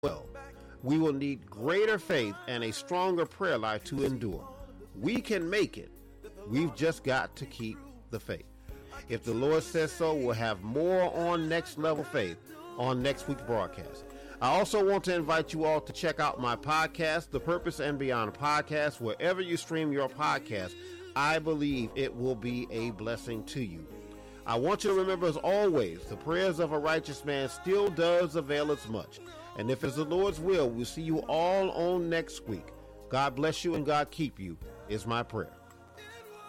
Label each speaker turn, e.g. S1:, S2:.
S1: well. We will need greater faith and a stronger prayer life to endure. We can make it. We've just got to keep the faith. If the Lord says so, we'll have more on Next Level Faith on next week's broadcast. I also want to invite you all to check out my podcast, The Purpose and Beyond podcast, wherever you stream your podcast. I believe it will be a blessing to you. I want you to remember, as always, the prayers of a righteous man still does avail us much. And if it's the Lord's will, we'll see you all on next week. God bless you and God keep you is my prayer.